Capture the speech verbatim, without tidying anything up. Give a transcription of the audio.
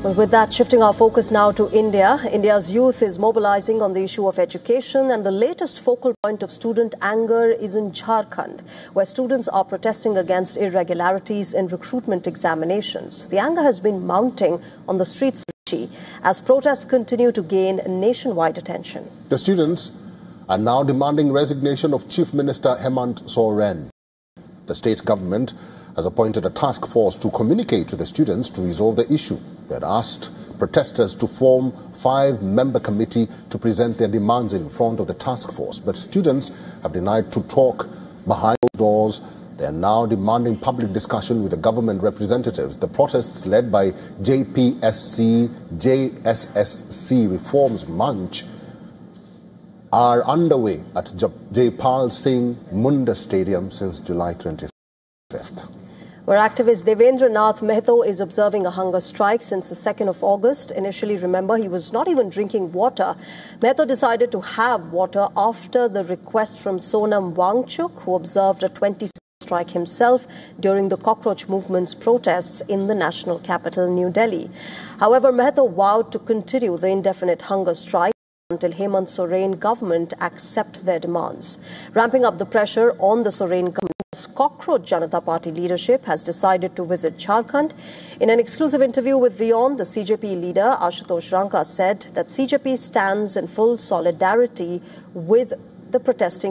Well, with that, shifting our focus now to India. India's youth is mobilizing on the issue of education, and the latest focal point of student anger is in Jharkhand, where students are protesting against irregularities in recruitment examinations. The anger has been mounting on the streets as protests continue to gain nationwide attention. The students are now demanding resignation of Chief Minister Hemant Soren. The state government has appointed a task force to communicate to the students to resolve the issue. They had asked protesters to form a five-member committee to present their demands in front of the task force. But students have denied to talk behind doors. They are now demanding public discussion with the government representatives. The protests led by J P S C, J S S C Reforms Munch are underway at Jaipal Singh Munda Stadium since July twenty-fifth. Where activist Devendranath Mehto is observing a hunger strike since the second of August. Initially, remember, he was not even drinking water. Mehto decided to have water after the request from Sonam Wangchuk, who observed a twenty strike himself during the cockroach movement's protests in the national capital, New Delhi. However, Mehto vowed to continue the indefinite hunger strike until Hemant Soren government accept their demands. Ramping up the pressure on the Soren government, Cockroach Janata Party leadership has decided to visit Jharkhand. In an exclusive interview with WION, the C J P leader Ashutosh Ranka said that C J P stands in full solidarity with the protesting